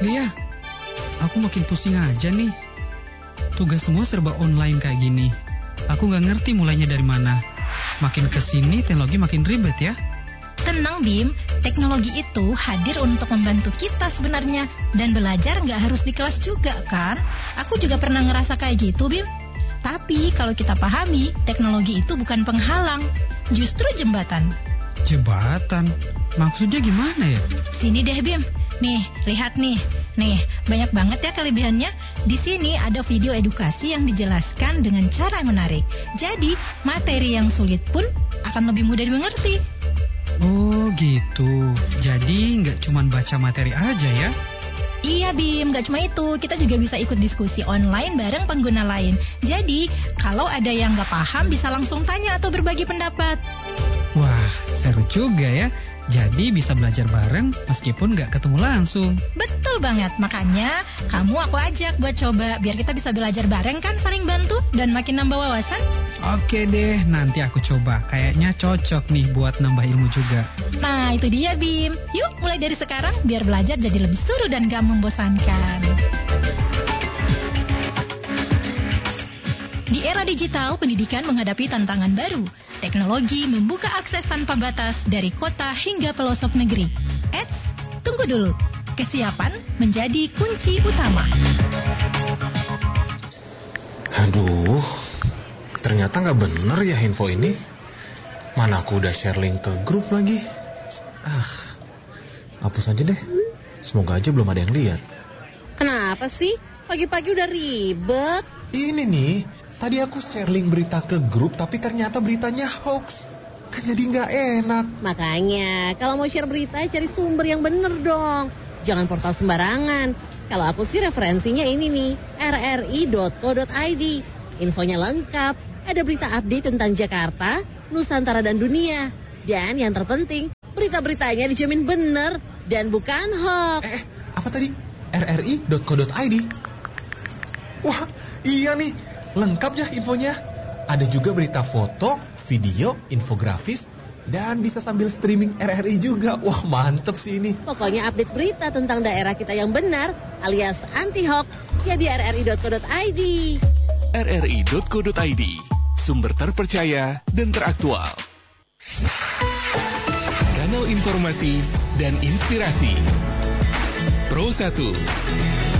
deh ya. Aku makin pusing aja nih. Tugas semua serba online kayak gini. Aku nggak ngerti mulainya dari mana. Makin kesini teknologi makin ribet ya. Tenang Bim, teknologi itu hadir untuk membantu kita sebenarnya. Dan belajar nggak harus di kelas juga kan? Aku juga pernah ngerasa kayak gitu Bim. Tapi kalau kita pahami, teknologi itu bukan penghalang, justru jembatan. Jembatan? Maksudnya gimana ya? Sini deh Bim. Nih, lihat nih. Nih, banyak banget ya kelebihannya. Di sini ada video edukasi yang dijelaskan dengan cara yang menarik. Jadi, materi yang sulit pun akan lebih mudah dimengerti. Oh gitu. Jadi nggak cuma baca materi aja ya? Iya Bim, nggak cuma itu. Kita juga bisa ikut diskusi online bareng pengguna lain. Jadi, kalau ada yang nggak paham bisa langsung tanya atau berbagi pendapat. Wah, seru juga ya. Jadi bisa belajar bareng meskipun nggak ketemu langsung. Betul banget, makanya kamu aku ajak buat coba. Biar kita bisa belajar bareng kan, saling bantu dan makin nambah wawasan. Oke deh, nanti aku coba. Kayaknya cocok nih buat nambah ilmu juga. Nah, itu dia Bim. Yuk, mulai dari sekarang biar belajar jadi lebih seru dan gak membosankan. Di era digital, pendidikan menghadapi tantangan baru. Teknologi membuka akses tanpa batas dari kota hingga pelosok negeri. Eits, tunggu dulu. Kesiapan menjadi kunci utama. Aduh, ternyata nggak bener ya info ini. Mana aku udah share link ke grup lagi. Hapus aja deh. Semoga aja belum ada yang lihat. Kenapa sih? Pagi-pagi udah ribet. Ini nih, tadi aku share link berita ke grup, tapi ternyata beritanya hoax. Kan jadi nggak enak. Makanya, kalau mau share berita, cari sumber yang bener dong. Jangan portal sembarangan. Kalau aku sih referensinya ini nih, rri.co.id. Infonya lengkap, ada berita update tentang Jakarta, Nusantara dan dunia. Dan yang terpenting, berita-beritanya dijamin bener dan bukan hoax. Apa tadi? rri.co.id. Wah, iya nih. Lengkap ya infonya. Ada juga berita foto, video, infografis, dan bisa sambil streaming RRI juga. Wah, mantep sih ini. Pokoknya update berita tentang daerah kita yang benar, alias anti-hoax, ya di rri.co.id. rri.co.id, sumber terpercaya dan teraktual. Kanal informasi dan inspirasi. Pro 1.